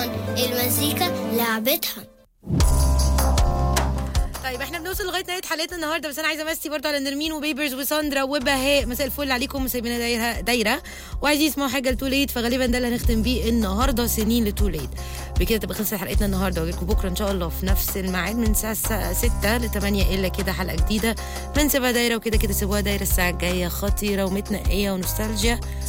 رمضان، المزيكا لعبتها. طيب احنا بنوصل لغايه نهايه حلقتنا النهارده، بس انا عايزه امسي برضه على نرمين وبيبرز وساندرا وبهاء. مساء الفل عليكم، مسايبينا دايره وعايزين يسمعوا حاجه لتوليد، فغالبا ده اللي هنختم بيه النهارده، سنين لتوليد. بكده تبقى خلصت حلقتنا النهارده، واجيلكم بكره ان شاء الله في نفس الميعاد من الساعه 6 ل 8 الا كده حلقه جديده من سيبها دايره. وكده كده سيبوها دايره الساعه الجايه خطيره ومتنقيه ونوستالجيا.